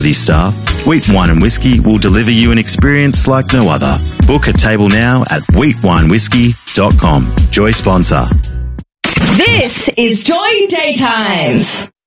staff, Wheat Wine and Whiskey will deliver you an experience like no other. Book a table now at wheatwinewhiskey.com. Joy sponsor. This is Joy Daytimes.